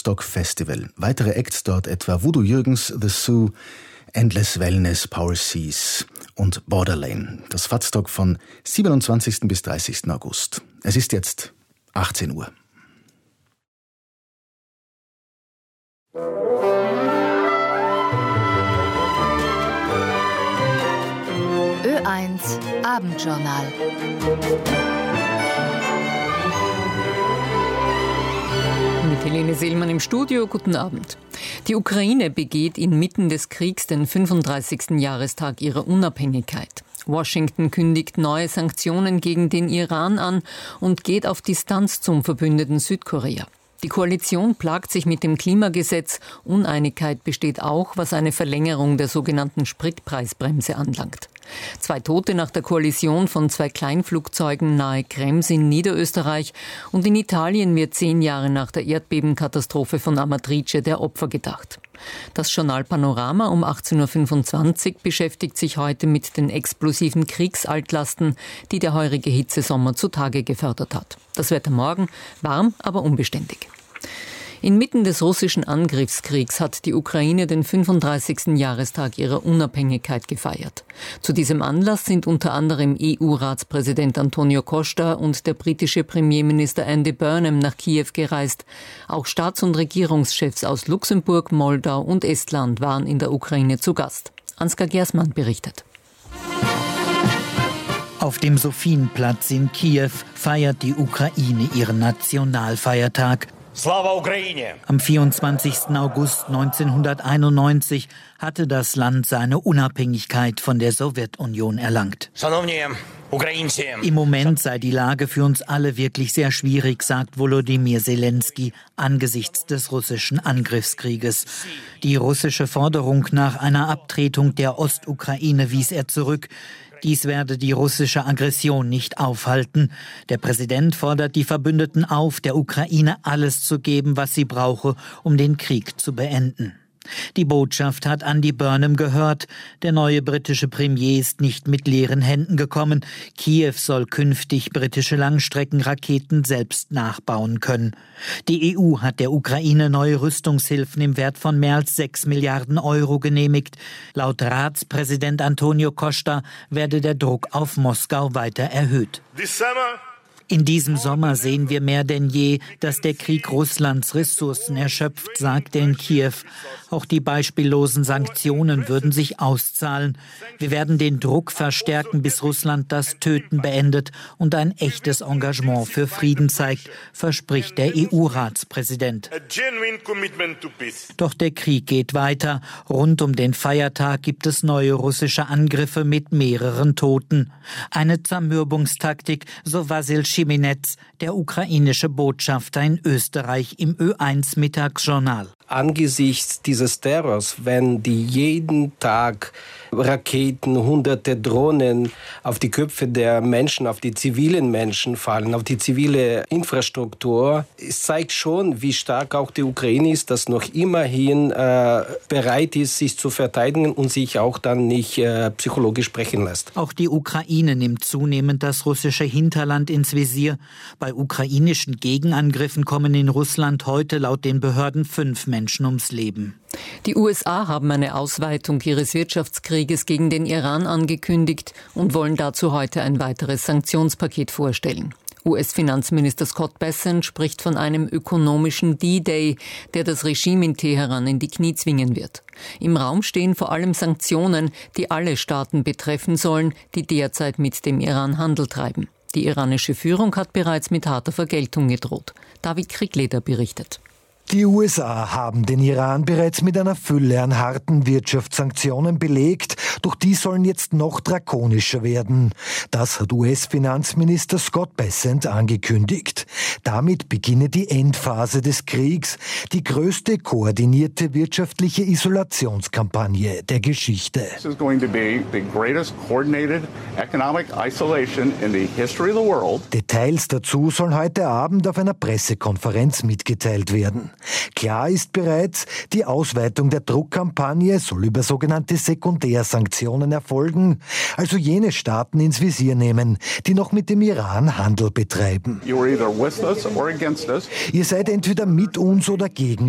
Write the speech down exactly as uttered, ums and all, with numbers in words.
Woodstock Festival. Weitere Acts dort etwa Voodoo Jürgens, The Zoo, Endless Wellness, Power Seas und Borderlane. Das Fadstock von siebenundzwanzigsten bis dreißigsten August. Es ist jetzt achtzehn Uhr. Ö eins Abendjournal. Mit Helene Seelmann im Studio, guten Abend. Die Ukraine begeht inmitten des Kriegs den fünfunddreißigsten Jahrestag ihrer Unabhängigkeit. Washington kündigt neue Sanktionen gegen den Iran an und geht auf Distanz zum Verbündeten Südkorea. Die Koalition plagt sich mit dem Klimagesetz. Uneinigkeit besteht auch, was eine Verlängerung der sogenannten Spritpreisbremse anlangt. Zwei Tote nach der Kollision von zwei Kleinflugzeugen nahe Krems in Niederösterreich und in Italien wird zehn Jahre nach der Erdbebenkatastrophe von Amatrice der Opfer gedacht. Das Journal Panorama um achtzehn Uhr fünfundzwanzig beschäftigt sich heute mit den explosiven Kriegsaltlasten, die der heurige Hitzesommer zutage gefördert hat. Das Wetter morgen warm, aber unbeständig. Inmitten des russischen Angriffskriegs hat die Ukraine den fünfunddreißigsten Jahrestag ihrer Unabhängigkeit gefeiert. Zu diesem Anlass sind unter anderem E U-Ratspräsident Antonio Costa und der britische Premierminister Andy Burnham nach Kiew gereist. Auch Staats- und Regierungschefs aus Luxemburg, Moldau und Estland waren in der Ukraine zu Gast. Ansgar Gersmann berichtet. Auf dem Sophienplatz in Kiew feiert die Ukraine ihren Nationalfeiertag. Slava Ukraine! Am vierundzwanzigsten August neunzehnhunderteinundneunzig hatte das Land seine Unabhängigkeit von der Sowjetunion erlangt. Im Moment sei die Lage für uns alle wirklich sehr schwierig, sagt Volodymyr Zelensky angesichts des russischen Angriffskrieges. Die russische Forderung nach einer Abtretung der Ostukraine wies er zurück. Dies werde die russische Aggression nicht aufhalten. Der Präsident fordert die Verbündeten auf, der Ukraine alles zu geben, was sie brauche, um den Krieg zu beenden. Die Botschaft hat Andy Burnham gehört. Der neue britische Premier ist nicht mit leeren Händen gekommen. Kiew soll künftig britische Langstreckenraketen selbst nachbauen können. Die E U hat der Ukraine neue Rüstungshilfen im Wert von mehr als sechs Milliarden Euro genehmigt. Laut Ratspräsident Antonio Costa werde der Druck auf Moskau weiter erhöht. In diesem Sommer sehen wir mehr denn je, dass der Krieg Russlands Ressourcen erschöpft, sagt er in Kiew. Auch die beispiellosen Sanktionen würden sich auszahlen. Wir werden den Druck verstärken, bis Russland das Töten beendet und ein echtes Engagement für Frieden zeigt, verspricht der E U-Ratspräsident. Doch der Krieg geht weiter. Rund um den Feiertag gibt es neue russische Angriffe mit mehreren Toten. Eine Zermürbungstaktik, so Wasyl Schiminetz, der ukrainische Botschafter in Österreich im Ö eins Mittagsjournal. Angesichts dieses Terrors, wenn die jeden Tag Raketen, hunderte Drohnen auf die Köpfe der Menschen, auf die zivilen Menschen fallen, auf die zivile Infrastruktur, es zeigt schon, wie stark auch die Ukraine ist, dass noch immerhin äh, bereit ist, sich zu verteidigen und sich auch dann nicht äh, psychologisch brechen lässt. Auch die Ukraine nimmt zunehmend das russische Hinterland ins Visier. Bei ukrainischen Gegenangriffen kommen in Russland heute laut den Behörden fünf Menschen ums Leben. Die U S A haben eine Ausweitung ihres Wirtschaftskrieges gegen den Iran angekündigt und wollen dazu heute ein weiteres Sanktionspaket vorstellen. U S-Finanzminister Scott Bessent spricht von einem ökonomischen D-Day, der das Regime in Teheran in die Knie zwingen wird. Im Raum stehen vor allem Sanktionen, die alle Staaten betreffen sollen, die derzeit mit dem Iran Handel treiben. Die iranische Führung hat bereits mit harter Vergeltung gedroht. David Kriegleder berichtet. Die U S A haben den Iran bereits mit einer Fülle an harten Wirtschaftssanktionen belegt, doch die sollen jetzt noch drakonischer werden. Das hat U S-Finanzminister Scott Bessent angekündigt. Damit beginne die Endphase des Kriegs, die größte koordinierte wirtschaftliche Isolationskampagne der Geschichte. This is going to be the greatest coordinated economic isolation in the history of the world. Details dazu sollen heute Abend auf einer Pressekonferenz mitgeteilt werden. Klar ist bereits, die Ausweitung der Druckkampagne soll über sogenannte Sekundärsanktionen erfolgen, also jene Staaten ins Visier nehmen, die noch mit dem Iran Handel betreiben. You are either with us or against us. Ihr seid entweder mit uns oder gegen